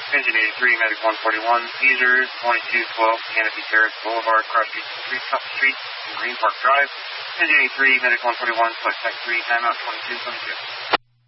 Engine 83, Medic 141, Caesars 2212, Canopy Terrace Boulevard, Cross Street, Street, and Green Park Drive. Engine 83, Medic 141, Select Type 3, timeout 2222.